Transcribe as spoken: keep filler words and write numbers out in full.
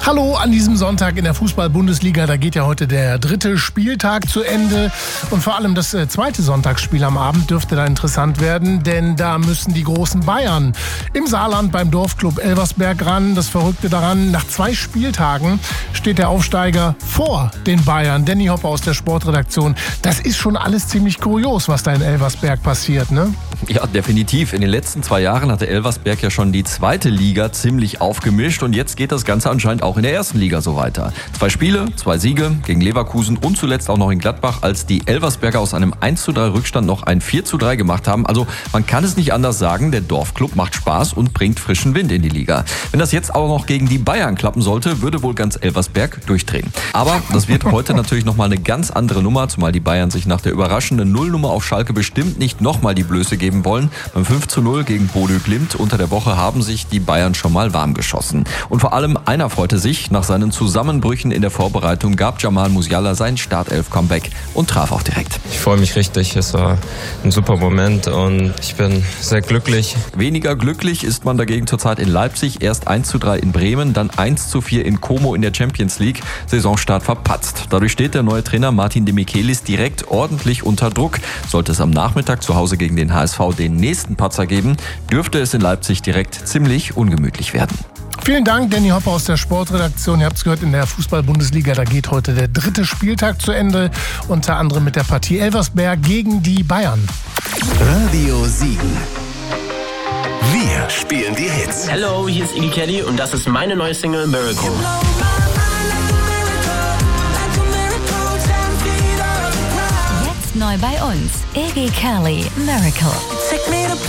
Hallo an diesem Sonntag in der Fußball-Bundesliga. Da geht ja heute der dritte Spieltag zu Ende. Und vor allem das äh, zweite Sonntagsspiel am Abend dürfte da interessant werden. Denn da müssen die großen Bayern im Saarland beim Dorfclub Elversberg ran. Das Verrückte daran, nach zwei Spieltagen steht der Aufsteiger vor den Bayern. Danny Hopper aus der Sportredaktion. Das ist schon alles ziemlich kurios, was da in Elversberg passiert, ne? Ja, definitiv. In den letzten zwei Jahren hatte Elversberg ja schon die zweite Liga ziemlich aufgemischt. Und jetzt geht das Ganze anscheinend auch in der ersten Liga so weiter. Zwei Spiele, zwei Siege gegen Leverkusen und zuletzt auch noch in Gladbach, als die Elversberger aus einem eins zu drei Rückstand noch ein vier zu drei gemacht haben. Also man kann es nicht anders sagen, der Dorfclub macht Spaß und bringt frischen Wind in die Liga. Wenn das jetzt auch noch gegen die Bayern klappen sollte, würde wohl ganz Elversberg durchdrehen. Aber das wird heute natürlich nochmal eine ganz andere Nummer, zumal die Bayern sich nach der überraschenden Nullnummer auf Schalke bestimmt nicht nochmal die Blöße geben wollen. Beim fünf zu null gegen Bodø Glimt unter der Woche haben sich die Bayern schon mal warm geschossen. Und vor allem einer freute sich, nach seinen Zusammenbrüchen in der Vorbereitung gab Jamal Musiala sein Startelf-Comeback und traf auch direkt. Ich freue mich richtig, es war ein super Moment und ich bin sehr glücklich. Weniger glücklich ist man dagegen zurzeit in Leipzig. Erst eins zu drei in Bremen, dann eins zu vier in Como in der Champions League. Saisonstart verpatzt. Dadurch steht der neue Trainer Martin de Michelis direkt ordentlich unter Druck. Sollte es am Nachmittag zu Hause gegen den H S V den nächsten Patzer geben, dürfte es in Leipzig direkt ziemlich ungemütlich werden. Vielen Dank, Danny Hopper aus der Sportredaktion. Ihr habt es gehört, in der Fußball-Bundesliga, da geht heute der dritte Spieltag zu Ende. Unter anderem mit der Partie Elversberg gegen die Bayern. Radio sieben. Wir spielen die Hits. Hello, hier ist Iggy Kelly und das ist meine neue Single Miracle. Jetzt neu bei uns, Iggy Kelly, Miracle.